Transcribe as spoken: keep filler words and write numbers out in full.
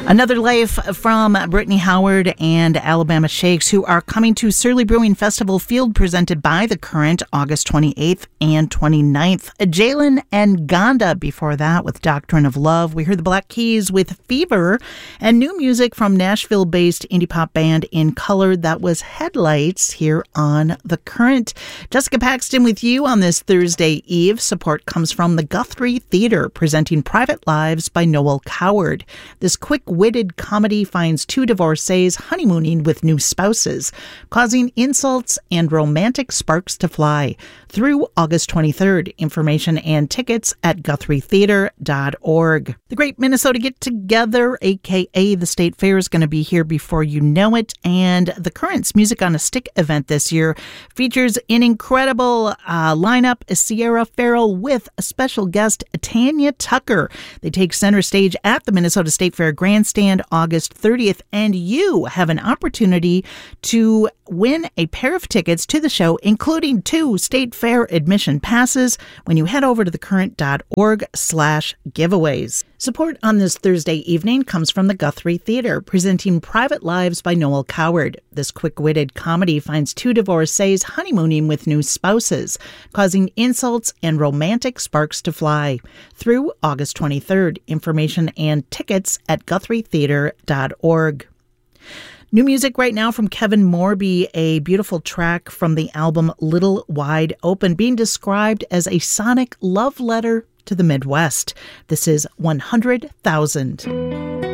Another Life from Brittany Howard and Alabama Shakes, who are coming to Surly Brewing Festival Field, presented by The Current, August twenty-eighth and twenty-ninth. Jalen and Gonda before that with Doctrine of Love. We heard the Black Keys with Fever, and new music from Nashville-based indie pop band In Color. That was Headlights here on The Current. Jessica Paxton with you on this Thursday Eve. Support comes from the Guthrie Theater, presenting Private Lives by Noel Coward. This quick-witted comedy finds two divorcees honeymooning with new spouses, causing insults and romantic sparks to fly. Through August twenty-third. Information and tickets at guthrie theater dot org. The Great Minnesota Get Together, aka the State Fair, is going to be here before you know it. And the Current's Music on a Stick event this year features an incredible uh, lineup: Sierra Farrell with a special guest, Tanya Tucker. They take center stage at the Minnesota State Fair Grandstand August thirtieth, and you have an opportunity to win a pair of tickets to the show, including two State Fair admission passes, when you head over to thecurrent.org slash giveaways. Support on this Thursday evening comes from the Guthrie Theater, presenting Private Lives by Noel Coward. This quick-witted comedy finds two divorcees honeymooning with new spouses, causing insults and romantic sparks to fly. Through August twenty-third. Information and tickets at guthrie theater dot org. New music right now from Kevin Morby, a beautiful track from the album Little Wide Open, being described as a sonic love letter to the Midwest. This is one hundred thousand.